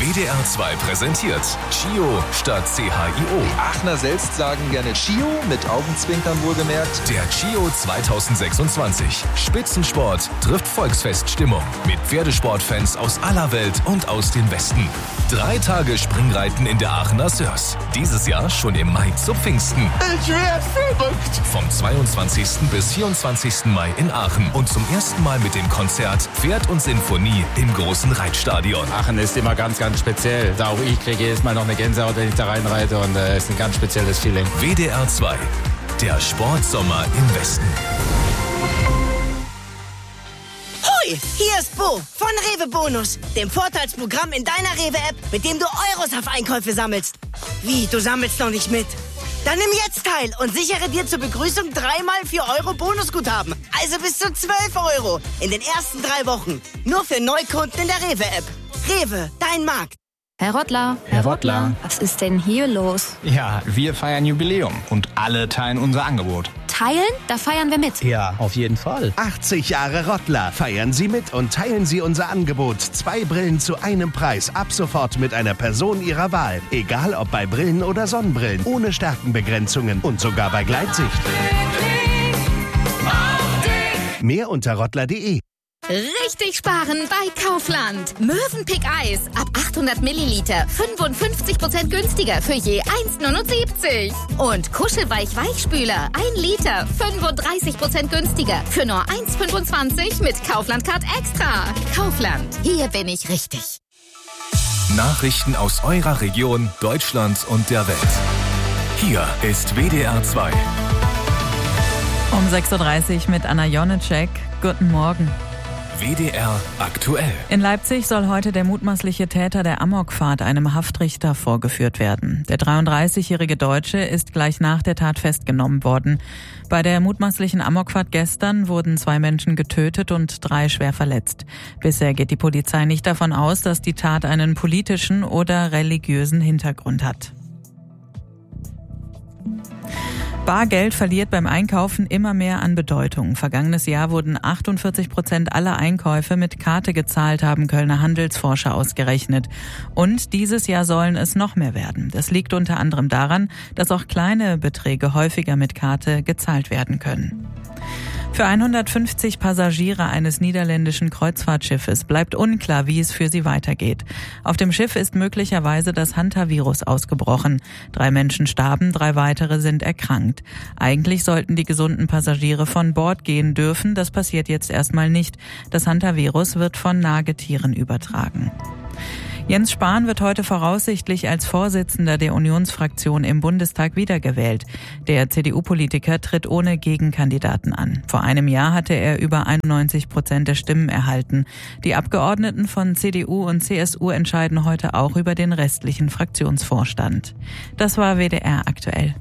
WDR 2 präsentiert Chio statt CHIO. Die Aachener selbst sagen gerne Chio, mit Augenzwinkern wohlgemerkt. Der Chio 2026. Spitzensport trifft Volksfeststimmung. Mit Pferdesportfans aus aller Welt und aus dem Westen. 3 Tage Springreiten in der Aachener Sörs. Dieses Jahr schon im Mai zu Pfingsten. Ich werd verrückt! Vom 22. bis 24. Mai in Aachen. Und zum ersten Mal mit dem Konzert Pferd und Sinfonie im großen Reitstadion. Aachen ist immer ganz, ganz speziell. Auch ich kriege jedes Mal noch eine Gänsehaut, wenn ich da reinreite. Und es ist ein ganz spezielles Feeling. WDR 2. Der Sportsommer im Westen. Hoi, hier ist Bo von Rewe Bonus, dem Vorteilsprogramm in deiner Rewe-App, mit dem du Euros auf Einkäufe sammelst. Wie, du sammelst noch nicht mit? Dann nimm jetzt teil und sichere dir zur Begrüßung 3x 4 Euro Bonusguthaben. Also bis zu 12 Euro in den ersten 3 Wochen. Nur für Neukunden in der Rewe-App. Rewe, dein Markt. Herr Rottler. Herr Rottler. Was ist denn hier los? Ja, wir feiern Jubiläum und alle teilen unser Angebot. Teilen? Da feiern wir mit. Ja, auf jeden Fall. 80 Jahre Rottler. Feiern Sie mit und teilen Sie unser Angebot. 2 Brillen zu einem Preis. Ab sofort mit einer Person Ihrer Wahl. Egal ob bei Brillen oder Sonnenbrillen. Ohne Stärkenbegrenzungen und sogar bei Gleitsicht. Mehr unter rottler.de. Richtig sparen bei Kaufland. Mövenpick Eis ab 800 Milliliter 55% günstiger für je 1,79. Und Kuschelweich-Weichspüler 1 Liter 35% günstiger für nur 1,25 mit Kaufland Card Extra. Kaufland, hier bin ich richtig. Nachrichten aus eurer Region, Deutschland und der Welt. Hier ist WDR 2. Um 6.30 Uhr mit Anna Jonitschek. Guten Morgen. WDR aktuell. In Leipzig soll heute der mutmaßliche Täter der Amokfahrt einem Haftrichter vorgeführt werden. Der 33-jährige Deutsche ist gleich nach der Tat festgenommen worden. Bei der mutmaßlichen Amokfahrt gestern wurden 2 Menschen getötet und 3 schwer verletzt. Bisher geht die Polizei nicht davon aus, dass die Tat einen politischen oder religiösen Hintergrund hat. Bargeld verliert beim Einkaufen immer mehr an Bedeutung. Vergangenes Jahr wurden 48% aller Einkäufe mit Karte gezahlt, haben Kölner Handelsforscher ausgerechnet. Und dieses Jahr sollen es noch mehr werden. Das liegt unter anderem daran, dass auch kleine Beträge häufiger mit Karte gezahlt werden können. Für 150 Passagiere eines niederländischen Kreuzfahrtschiffes bleibt unklar, wie es für sie weitergeht. Auf dem Schiff ist möglicherweise das Hantavirus ausgebrochen. 3 Menschen starben, 3 weitere sind erkrankt. Eigentlich sollten die gesunden Passagiere von Bord gehen dürfen. Das passiert jetzt erstmal nicht. Das Hantavirus wird von Nagetieren übertragen. Jens Spahn wird heute voraussichtlich als Vorsitzender der Unionsfraktion im Bundestag wiedergewählt. Der CDU-Politiker tritt ohne Gegenkandidaten an. Vor einem Jahr hatte er über 91% der Stimmen erhalten. Die Abgeordneten von CDU und CSU entscheiden heute auch über den restlichen Fraktionsvorstand. Das war WDR aktuell.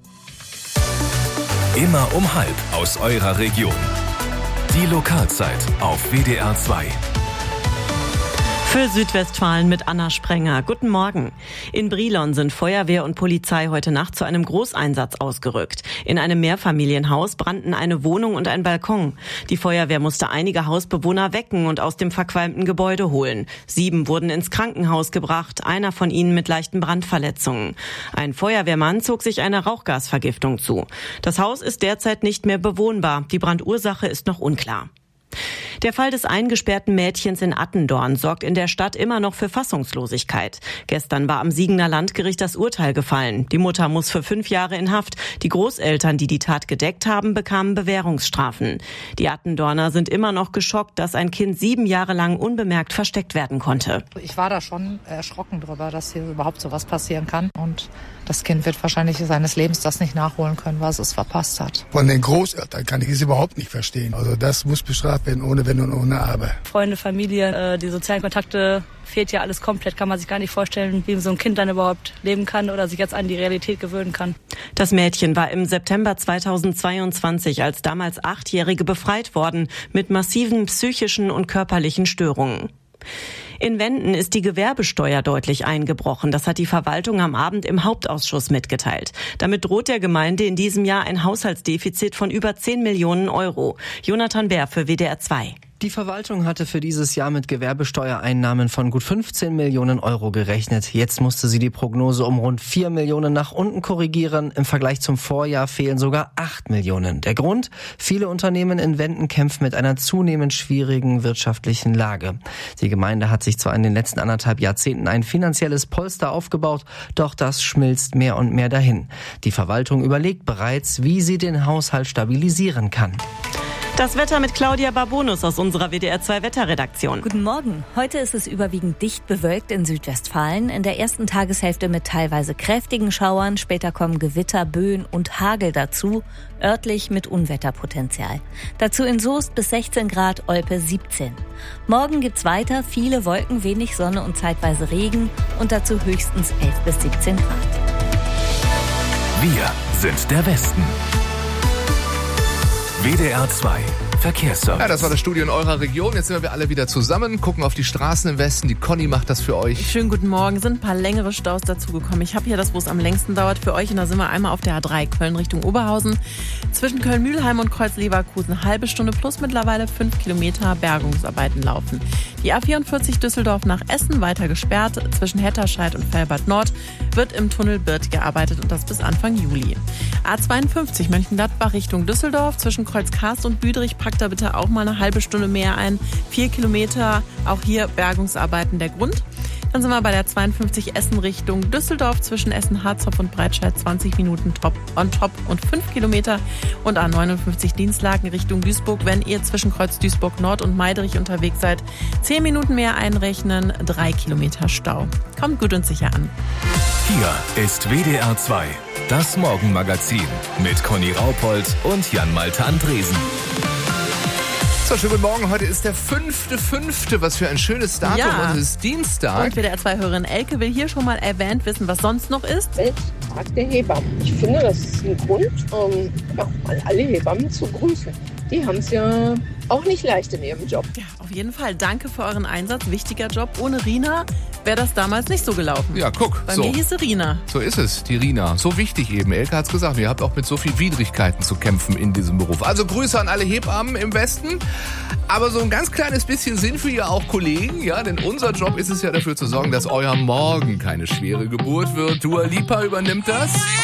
Immer um 12:30 aus eurer Region. Die Lokalzeit auf WDR 2. Für Südwestfalen mit Anna Sprenger. Guten Morgen. In Brilon sind Feuerwehr und Polizei heute Nacht zu einem Großeinsatz ausgerückt. In einem Mehrfamilienhaus brannten eine Wohnung und ein Balkon. Die Feuerwehr musste einige Hausbewohner wecken und aus dem verqualmten Gebäude holen. 7 wurden ins Krankenhaus gebracht, einer von ihnen mit leichten Brandverletzungen. Ein Feuerwehrmann zog sich eine Rauchgasvergiftung zu. Das Haus ist derzeit nicht mehr bewohnbar. Die Brandursache ist noch unklar. Der Fall des eingesperrten Mädchens in Attendorn sorgt in der Stadt immer noch für Fassungslosigkeit. Gestern war am Siegener Landgericht das Urteil gefallen. Die Mutter muss für 5 Jahre in Haft. Die Großeltern, die die Tat gedeckt haben, bekamen Bewährungsstrafen. Die Attendorner sind immer noch geschockt, dass ein Kind 7 Jahre lang unbemerkt versteckt werden konnte. Ich war da schon erschrocken drüber, dass hier überhaupt sowas passieren kann. Und das Kind wird wahrscheinlich seines Lebens das nicht nachholen können, was es verpasst hat. Von den Großeltern kann ich es überhaupt nicht verstehen. Also das muss bestraft werden, ohne Wenn und ohne Aber. Freunde, Familie, die sozialen Kontakte, fehlt ja alles komplett. Kann man sich gar nicht vorstellen, wie so ein Kind dann überhaupt leben kann oder sich jetzt an die Realität gewöhnen kann. Das Mädchen war im September 2022 als damals 8-Jährige befreit worden mit massiven psychischen und körperlichen Störungen. In Wenden ist die Gewerbesteuer deutlich eingebrochen. Das hat die Verwaltung am Abend im Hauptausschuss mitgeteilt. Damit droht der Gemeinde in diesem Jahr ein Haushaltsdefizit von über 10 Millionen Euro. Jonathan Bär für WDR 2. Die Verwaltung hatte für dieses Jahr mit Gewerbesteuereinnahmen von gut 15 Millionen Euro gerechnet. Jetzt musste sie die Prognose um rund 4 Millionen nach unten korrigieren. Im Vergleich zum Vorjahr fehlen sogar 8 Millionen. Der Grund? Viele Unternehmen in Wenden kämpfen mit einer zunehmend schwierigen wirtschaftlichen Lage. Die Gemeinde hat sich zwar in den letzten 1,5 Jahrzehnten ein finanzielles Polster aufgebaut, doch das schmilzt mehr und mehr dahin. Die Verwaltung überlegt bereits, wie sie den Haushalt stabilisieren kann. Das Wetter mit Claudia Barbonus aus unserer WDR 2 Wetterredaktion. Guten Morgen. Heute ist es überwiegend dicht bewölkt in Südwestfalen. In der ersten Tageshälfte mit teilweise kräftigen Schauern. Später kommen Gewitter, Böen und Hagel dazu. Örtlich mit Unwetterpotenzial. Dazu in Soest bis 16 Grad, Olpe 17. Morgen gibt's weiter viele Wolken, wenig Sonne und zeitweise Regen. Und dazu höchstens 11 bis 17 Grad. Wir sind der Westen. WDR 2 Verkehrsservice. Ja, das war das Studio in eurer Region. Jetzt sind wir alle wieder zusammen, gucken auf die Straßen im Westen. Die Conny macht das für euch. Schönen guten Morgen. Sind ein paar längere Staus dazugekommen. Ich habe hier das, wo es am längsten dauert für euch. Und da sind wir einmal auf der A3 Köln Richtung Oberhausen. Zwischen Köln-Mühlheim und Kreuz-Leverkusen halbe Stunde plus mittlerweile 5 Kilometer Bergungsarbeiten laufen. Die A44 Düsseldorf nach Essen weiter gesperrt. Zwischen Hetterscheid und Velbert Nord wird im Tunnel Birth gearbeitet und das bis Anfang Juli. A52 Mönchengladbach Richtung Düsseldorf. Zwischen Kreuzkarst und Büdrich packt da bitte auch mal eine halbe Stunde mehr ein. 4 Kilometer, auch hier Bergungsarbeiten der Grund. Dann sind wir bei der 52 Essen Richtung Düsseldorf zwischen Essen-Harzopf und Breitscheid 20 Minuten on top und 5 Kilometer. Und A59 Dienstlaken Richtung Duisburg, wenn ihr zwischen Kreuz Duisburg Nord und Meidrich unterwegs seid, 10 Minuten mehr einrechnen, 3 Kilometer Stau. Kommt gut und sicher an. Hier ist WDR 2, das Morgenmagazin mit Conny Raupold und Jan-Malte Andresen. So, schönen guten Morgen. Heute ist der 5.5. Was für ein schönes Datum. Ja. Und es ist Dienstag. Und WDR 2-Hörerin Elke will hier schon mal erwähnt wissen, was sonst noch ist. Welttag der Hebammen. Ich finde, das ist ein Grund, mal alle Hebammen zu grüßen. Die haben es ja auch nicht leicht in ihrem Job. Ja, auf jeden Fall. Danke für euren Einsatz. Wichtiger Job. Ohne Rina wäre das damals nicht so gelaufen. Ja, guck. Bei mir hieß sie Rina. So ist es, die Rina. So wichtig eben. Elke hat's gesagt. Ihr habt auch mit so viel Widrigkeiten zu kämpfen in diesem Beruf. Also Grüße an alle Hebammen im Westen. Aber so ein ganz kleines bisschen Sinn für ihr auch Kollegen. Ja, denn unser Job ist es ja dafür zu sorgen, dass euer Morgen keine schwere Geburt wird. Dua Lipa übernimmt das.